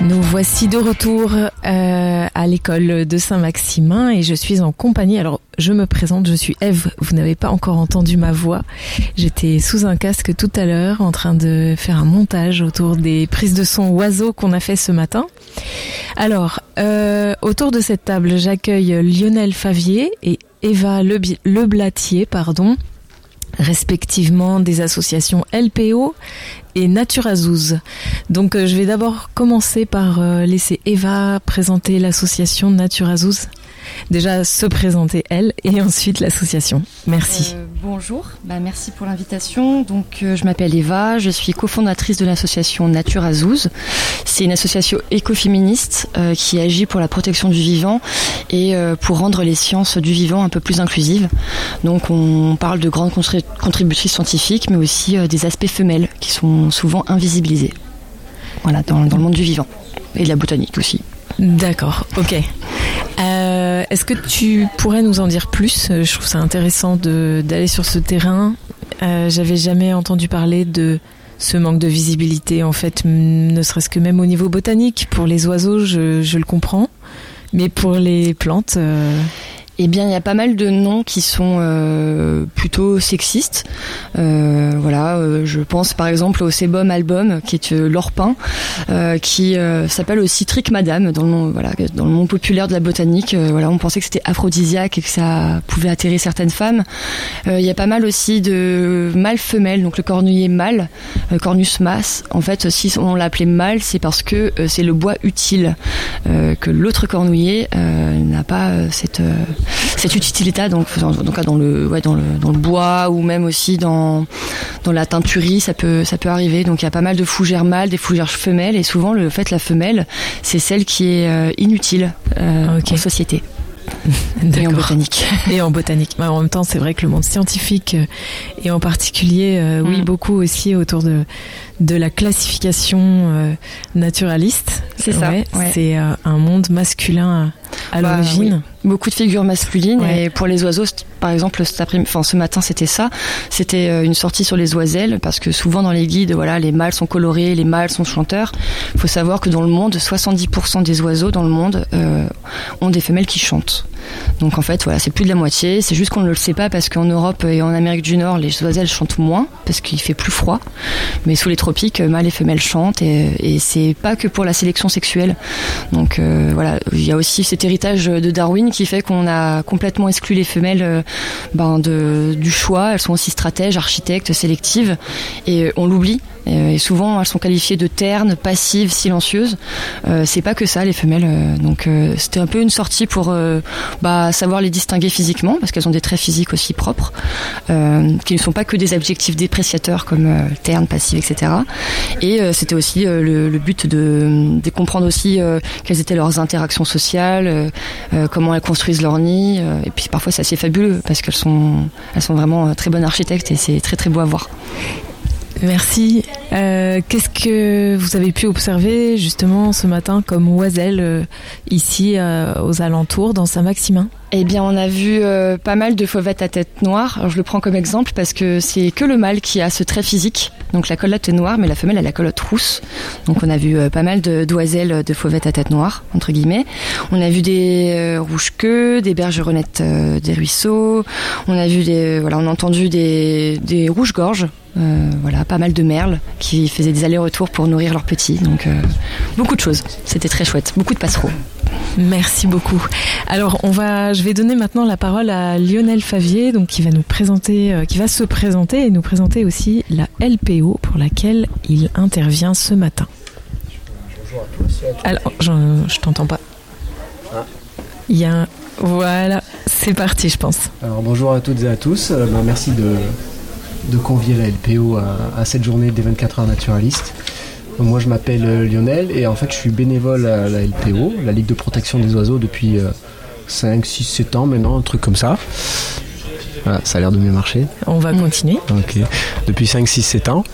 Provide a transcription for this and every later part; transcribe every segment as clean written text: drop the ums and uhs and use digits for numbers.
Nous voici de retour à l'école de Saint-Maximin et je suis en compagnie. Alors, je me présente, je suis Ève. Vous n'avez pas encore entendu ma voix. J'étais sous un casque tout à l'heure en train de faire un montage autour des prises de son oiseaux qu'on a fait ce matin. Alors, autour de cette table, j'accueille Lionel Favier et Eva Leblatier, respectivement des associations LPO et Nature Azouz. Donc je vais d'abord commencer par laisser Eva présenter l'association Nature Azouz. Déjà se présenter elle et ensuite l'association. Merci. Bonjour, merci pour l'invitation. Donc je m'appelle Eva, je suis cofondatrice de l'association Nature Azouz. C'est une association écoféministe qui agit pour la protection du vivant et pour rendre les sciences du vivant un peu plus inclusives. Donc on parle de grandes contributrices scientifiques mais aussi des aspects femelles qui sont souvent invisibilisés. Voilà, dans le monde du vivant et de la botanique aussi. D'accord, ok. Est-ce que tu pourrais nous en dire plus ? Je trouve ça intéressant d'aller sur ce terrain. J'avais jamais entendu parler de ce manque de visibilité, en fait, ne serait-ce que même au niveau botanique. Pour les oiseaux, je le comprends, mais pour les plantes... Eh bien, il y a pas mal de noms qui sont plutôt sexistes. Je pense par exemple au sébum album, qui est l'orpin, qui s'appelle aussi trique madame dans le monde populaire de la botanique. On pensait que c'était aphrodisiaque et que ça pouvait attirer certaines femmes. Il y a pas mal aussi de mâle femelle, donc le cornuier mâle, Cornus mas. En fait, si on l'appelait mâle, c'est parce que c'est le bois utile, que l'autre cornuier n'a pas cette utilité, donc dans le bois ou même aussi dans la teinturerie, ça peut arriver. Donc il y a pas mal de fougères mâles, des fougères femelles, et souvent la femelle, c'est celle qui est inutile en société. Et en botanique. Et en botanique. En même temps, c'est vrai que le monde scientifique, et en particulier, beaucoup aussi autour de la classification naturaliste. C'est ça. Ouais. C'est un monde masculin à l'origine. Oui. Beaucoup de figures masculines, et pour les oiseaux, par exemple, ce matin, c'était ça. C'était une sortie sur les oiselles, parce que souvent dans les guides, les mâles sont colorés, les mâles sont chanteurs. Il faut savoir que dans le monde, 70% des oiseaux dans le monde ont des femelles qui chantent. Donc en fait, c'est plus de la moitié. C'est juste qu'on ne le sait pas parce qu'en Europe et en Amérique du Nord, les oiselles chantent moins parce qu'il fait plus froid. Mais sous les tropiques, mâles et femelles chantent, et c'est pas que pour la sélection sexuelle. Donc il y a aussi cet héritage de Darwin qui fait qu'on a complètement exclu les femelles du choix. Elles sont aussi stratèges, architectes, sélectives, et on l'oublie. Et souvent, elles sont qualifiées de ternes, passives, silencieuses. C'est pas que ça, les femelles. Donc, c'était un peu une sortie pour savoir les distinguer physiquement, parce qu'elles ont des traits physiques aussi propres, qui ne sont pas que des adjectifs dépréciateurs comme terne, passive, etc. Et c'était aussi le but de comprendre aussi quelles étaient leurs interactions sociales, comment elles construisent leur nid. Et puis parfois, c'est assez fabuleux parce qu'elles sont vraiment très bonnes architectes, et c'est très très beau à voir. Merci. Qu'est-ce que vous avez pu observer justement ce matin comme oiselle ici aux alentours dans Saint-Maximin ? Eh bien, on a vu pas mal de fauvettes à tête noire. Alors, je le prends comme exemple parce que c'est que le mâle qui a ce trait physique. Donc la calotte est noire, mais la femelle a la calotte rousse. Donc on a vu pas mal d'oiselles de fauvettes à tête noire, entre guillemets. On a vu des rouges-queues, des bergeronnettes des ruisseaux. On a vu on a entendu des rouges-gorges. Pas mal de merles qui faisaient des allers-retours pour nourrir leurs petits. Donc beaucoup de choses. C'était très chouette. Beaucoup de passereaux. Merci beaucoup. Alors je vais donner maintenant la parole à Lionel Favier, donc qui va se présenter et nous présenter aussi la LPO pour laquelle il intervient ce matin. Bonjour à tous. Alors, je t'entends pas. Voilà, c'est parti, je pense. Alors bonjour à toutes et à tous. Merci de convier la LPO à cette journée des 24 heures naturalistes. Moi je m'appelle Lionel et en fait je suis bénévole à la LPO, la Ligue de protection des oiseaux, depuis 5, 6, 7 ans maintenant, un truc comme ça. Voilà, ça a l'air de mieux marcher. On va continuer. Ok. Depuis 5, 6, 7 ans.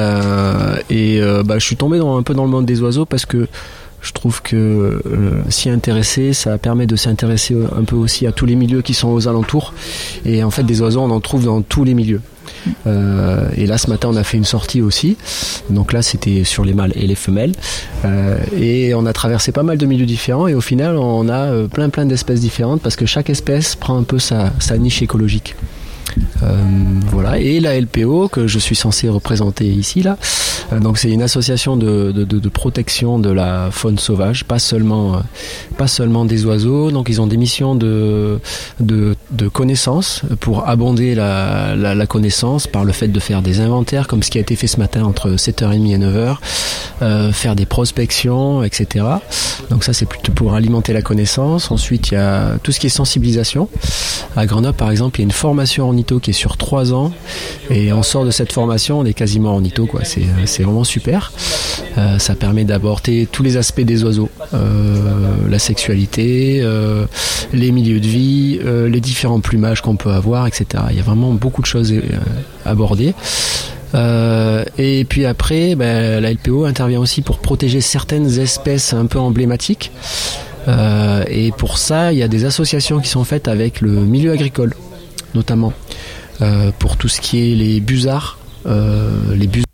Je suis tombé un peu dans le monde des oiseaux parce que je trouve que s'y intéresser, ça permet de s'intéresser un peu aussi à tous les milieux qui sont aux alentours. Et en fait, des oiseaux, on en trouve dans tous les milieux. Et là, ce matin, on a fait une sortie aussi. Donc là, c'était sur les mâles et les femelles. Et on a traversé pas mal de milieux différents. Et au final, on a plein d'espèces différentes parce que chaque espèce prend un peu sa niche écologique. Voilà. Et la LPO que je suis censé représenter ici là, donc c'est une association de protection de la faune sauvage, pas seulement des oiseaux. Donc ils ont des missions de connaissance pour abonder la connaissance par le fait de faire des inventaires comme ce qui a été fait ce matin entre 7h30 et 9h, faire des prospections, etc. Donc ça c'est plutôt pour alimenter la connaissance. Ensuite il y a tout ce qui est sensibilisation. À Grenoble par exemple il y a une formation ornitho qui est sur 3 ans et on sort de cette formation, on est quasiment ornitho quoi. C'est vraiment super. Ça permet d'aborder tous les aspects des oiseaux, la sexualité, les milieux de vie, les différents plumages qu'on peut avoir, etc. Il y a vraiment beaucoup de choses abordées. Et puis après, la LPO intervient aussi pour protéger certaines espèces un peu emblématiques. Et pour ça, il y a des associations qui sont faites avec le milieu agricole, notamment pour tout ce qui est les busards. Les busards